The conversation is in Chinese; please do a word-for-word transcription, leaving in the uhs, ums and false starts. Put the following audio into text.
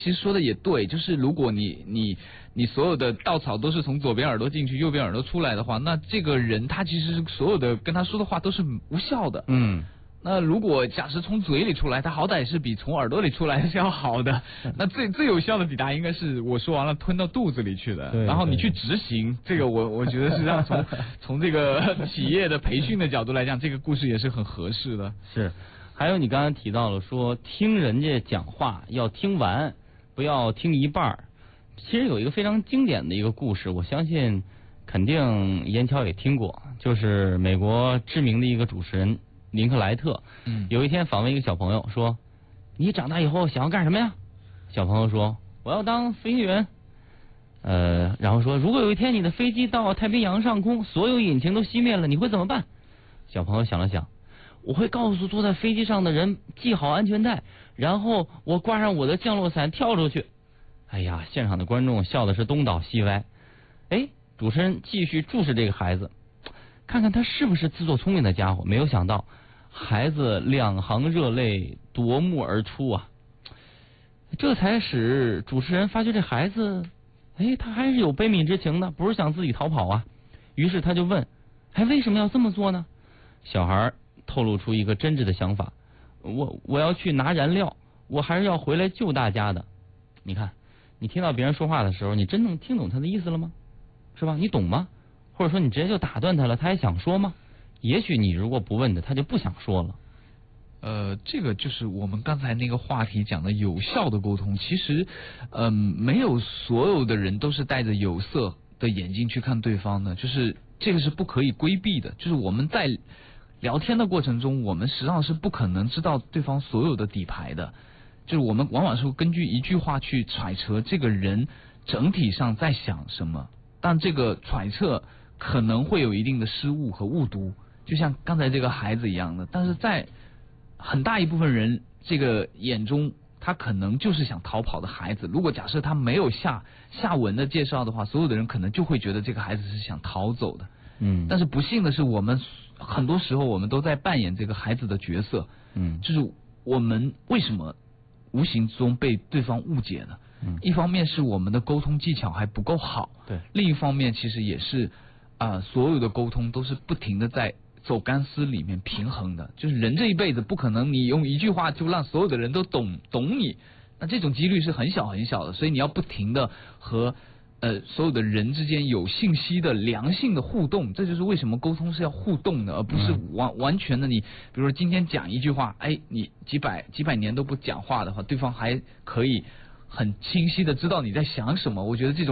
其实说的也对，就是如果你你你所有的稻草都是从左边耳朵进去，右边耳朵出来的话，那这个人他其实所有的跟他说的话都是无效的。 嗯。 那如果假设从嘴里出来，他好歹是比从耳朵里出来是要好的。那最最有效的抵达应该是我说完了吞到肚子里去的，然后你去执行。这个我我觉得实际上从从这个企业的培训的角度来讲，这个故事也是很合适的。 是，还有你刚才提到了说听人家讲话要听完，不要听一半儿。其实有一个非常经典的一个故事，我相信肯定严乔也听过，就是美国知名的一个主持人林克莱特， 嗯， 有一天访问一个小朋友说：“你长大以后想要干什么呀？”小朋友说：“我要当飞行员。”呃，然后说：“如果有一天你的飞机到太平洋上空，所有引擎都熄灭了，你会怎么办？”小朋友想了想：“我会告诉坐在飞机上的人系好安全带，然后我挂上我的降落伞跳出去。”哎呀，现场的观众笑的是东倒西歪。哎，主持人继续注视这个孩子，看看他是不是自作聪明的家伙。没有想到，孩子两行热泪夺目而出啊！这才使主持人发觉这孩子，哎，他还是有悲悯之情的，不是想自己逃跑啊。于是他就问：“哎，为什么要这么做呢？”小孩透露出一个真挚的想法：“我我要去拿燃料，我还是要回来救大家的。”你看，你听到别人说话的时候，你真能听懂他的意思了吗？是吧？你懂吗？或者说你直接就打断他了，他还想说吗？也许你如果不问他，他就不想说了。 呃，这个就是我们刚才那个话题讲的有效的沟通。其实，嗯、呃，没有所有的人都是戴着有色的眼睛去看对方的，就是这个是不可以规避的。就是我们在聊天的过程中，我们实际上是不可能知道对方所有的底牌的。就是我们往往是根据一句话去揣测这个人整体上在想什么，但这个揣测可能会有一定的失误和误读，就像刚才这个孩子一样的。但是在很大一部分人这个眼中，他可能就是想逃跑的孩子。如果假设他没有下下文的介绍的话，所有的人可能就会觉得这个孩子是想逃走的。 嗯， 但是不幸的是，我们很多时候我们都在扮演这个孩子的角色。 嗯， 就是我们为什么无形中被对方误解呢？ 嗯， 一方面是我们的沟通技巧还不够好， 对； 另一方面其实也是啊、呃，所有的沟通都是不停的在走钢丝里面平衡的。就是人这一辈子不可能你用一句话就让所有的人都懂懂你，那这种几率是很小很小的。所以你要不停的和呃所有的人之间有信息的良性的互动，这就是为什么沟通是要互动的，而不是完完全的你，比如说今天讲一句话，哎，你几百几百年都不讲话的话，对方还可以很清晰的知道你在想什么。我觉得这种